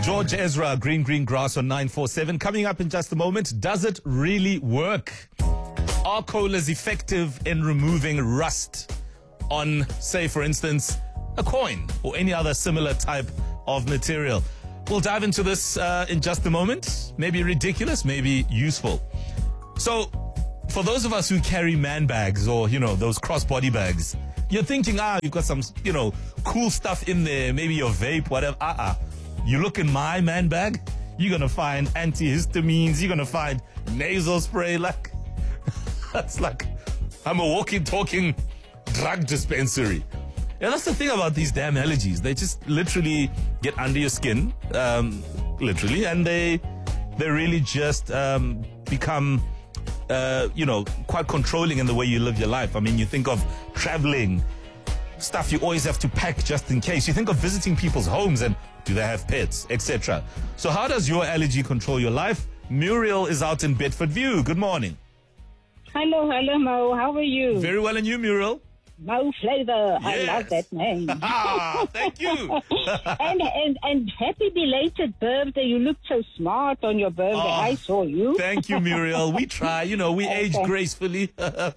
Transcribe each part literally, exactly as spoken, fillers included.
George Ezra, Green Green Grass on nine four seven. Coming up in just a moment, does it really work? Are colas effective in removing rust on, say, for instance, a coin or any other similar type of material? We'll dive into this uh, in just a moment. Maybe ridiculous, maybe useful. So, for those of us who carry man bags or, you know, those crossbody bags, you're thinking, ah, you've got some, you know, cool stuff in there, maybe your vape, whatever. Uh-uh. You look in my man bag, you're going to find antihistamines, you're going to find nasal spray. Like, that's like, I'm a walking, talking drug dispensary. And that's the thing about these damn allergies. They just literally get under your skin, um, literally, and they, they really just um, become, uh, you know, quite controlling in the way you live your life. I mean, you think of traveling, stuff you always have to pack just in case. You think of visiting people's homes and do they have pets, et cetera. So how does your allergy control your life? Muriel is out in Bedford View. Good morning. Hello, hello, Mo. How are you? Very well, and you, Muriel? Mo Flavor. Yes. I love that name. Ah, thank you. and, and and happy belated birthday. You looked so smart on your birthday. Oh, I saw you. Thank you, Muriel. We try. You know, we Okay. age gracefully.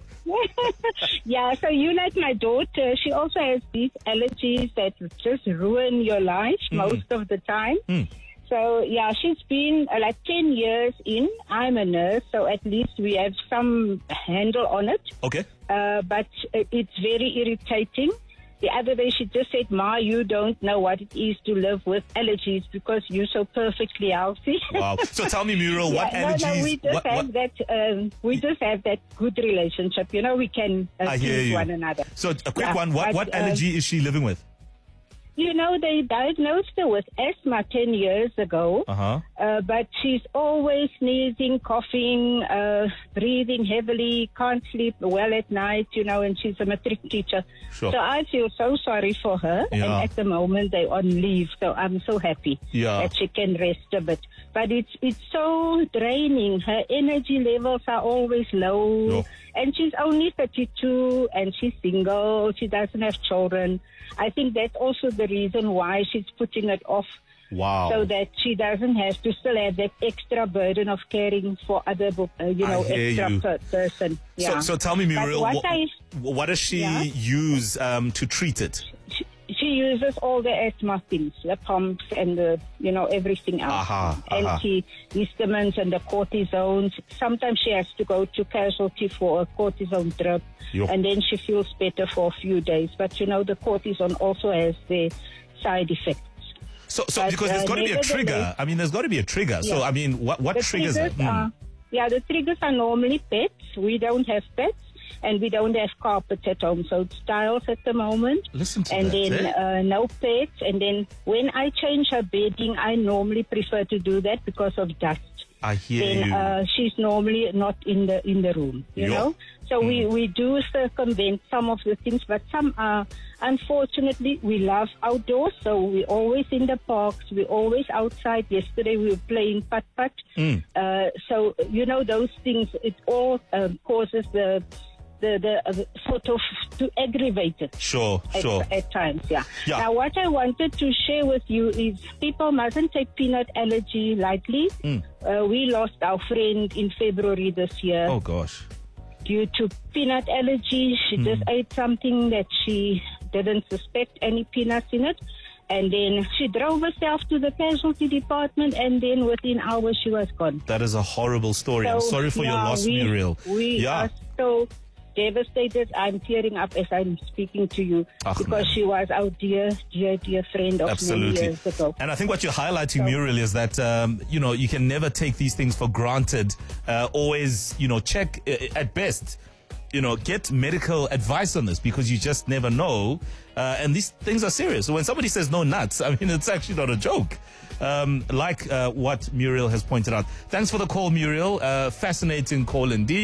Yeah, so you like my daughter. She also has these allergies that just ruin your life most of the time. Mm. So, yeah, she's been uh, like ten years in. I'm a nurse, so at least we have some handle on it. Okay. Uh, but uh, it's very irritating. The other day she just said, Ma, you don't know what it is to live with allergies because you're so perfectly healthy. Wow. So tell me, Muriel, Yeah, what no, allergies... no, we just what, have what, that. Um, we just have that good relationship. You know, we can I hear assist you. one another. So a quick Yeah, one. What, but, what um, allergy is she living with? You know, they diagnosed her with asthma ten years ago, Uh-huh. uh, but she's always sneezing, coughing, uh, breathing heavily, can't sleep well at night, you know, and she's a matric teacher. Sure. So I feel so sorry for her. Yeah. And at the moment they're on leave, so I'm so happy Yeah. that she can rest a bit. But it's it's so draining. Her energy levels are always low. Yo. And she's only thirty-two and she's single. She doesn't have children. I think that's also the reason why she's putting it off. Wow. So that she doesn't have to still have that extra burden of caring for other, uh, you I know, hear extra you. per- person. Yeah. So, so tell me, But Muriel, what what, I- what does she Yeah? use um, to treat it? She, she uses all the asthma things, the pumps and the, you know, everything else. Aha, aha. Antihistamines and the cortisones. Sometimes she has to go to casualty for a cortisone drip. Yo. And then she feels better for a few days. But, you know, the cortisone also has the side effects. So, so But, because there's uh, got to be a trigger. nevertheless- I mean, there's got to be a trigger. So, Yeah. I mean, what, what The triggers it? triggers are, yeah, the triggers are normally pets. We don't have pets. And we don't have carpets at home, so it's tiles at the moment. Listen to and that, then eh? uh, no pets. And then when I change her bedding, I normally prefer to do that because of dust. I hear Then you. uh, she's normally not in the in the room, you Yo. know. So Mm. we we do circumvent some of the things, but some are unfortunately we love outdoors, so we're always in the parks, we're always outside. Yesterday we were playing putt putt. Mm. Uh, so you know those things. It all um, causes the the the uh, sort of to aggravate it. Sure, At, sure. at times, yeah. Yeah. Now, what I wanted to share with you is people mustn't take peanut allergy lightly. Mm. Uh, we lost our friend in February this year Oh, gosh. due to peanut allergy. She Mm. just ate something that she didn't suspect any peanuts in it. And then she drove herself to the casualty department, and then within hours she was gone. That is a horrible story. I'm So, sorry for your yeah, loss, we, Muriel. We yeah. are so devastated. I'm tearing up as I'm speaking to you Ach, because man. she was our dear, dear, dear friend of Absolutely. many years ago. And I think what you're highlighting, So- Muriel, is that, um, you know, you can never take these things for granted. Uh, always, you know, check uh, at best, you know, get medical advice on this because you just never know. Uh, and these things are serious. So when somebody says no nuts, I mean, it's actually not a joke. Um, like uh, what Muriel has pointed out. Thanks for the call, Muriel. Uh, fascinating call indeed.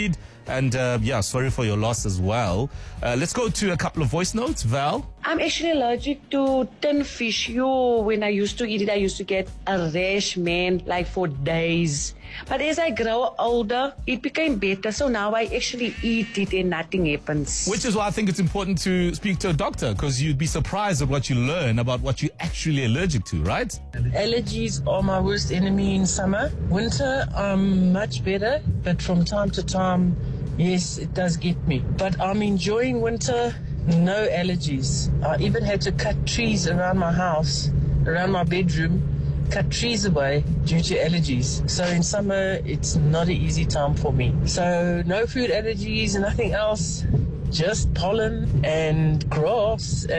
And uh, yeah, sorry for your loss as well. Uh, let's go to a couple of voice notes. Val? I'm actually allergic to tin fish. Yo, when I used to eat it, I used to get a rash, man, like for days. But as I grow older, it became better. So now I actually eat it and nothing happens. Which is why I think it's important to speak to a doctor, because you'd be surprised at what you learn about what you're actually allergic to, right? Allergies are my worst enemy in summer. Winter, I'm much better, but from time to time, yes, it does get me. But I'm enjoying winter, no allergies. I even had to cut trees around my house, around my bedroom, cut trees away due to allergies. So in summer, it's not an easy time for me. So no food allergies, nothing else, just pollen and grass. And